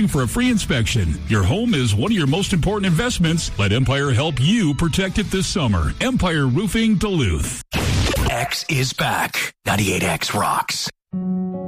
in for a free inspection. Your home is one of your most important investments. Let Empire help you protect it this summer. Empire Roofing Duluth. X is back. 98X rocks.